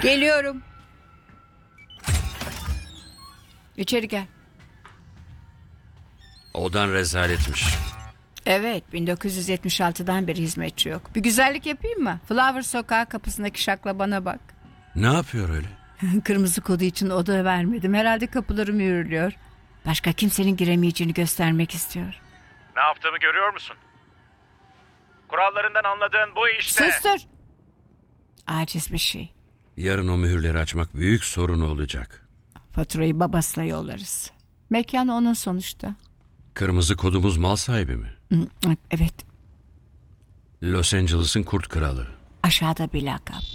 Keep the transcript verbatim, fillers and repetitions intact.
Geliyorum. İçeri gel. Odan rezaletmiş. Evet, bin dokuz yüz yetmiş altıdan beri hizmetçi yok. Bir güzellik yapayım mı? Flower Sokağı kapısındaki şaklabana bak. Ne yapıyor öyle? Kırmızı kodu için oda vermedim. Herhalde kapıları mühürlüyor. Başka kimsenin giremeyeceğini göstermek istiyor. Ne yaptığımı görüyor musun? Kurallarından anladığın bu işte. Sustur. Aciz bir şey. Yarın o mühürleri açmak büyük sorun olacak. Faturayı babasına yollarız. Mekan onun sonuçta. Kırmızı kodumuz mal sahibi mi? Evet, Los Angeles'ın kurt kralı. aşağıda bir lakap.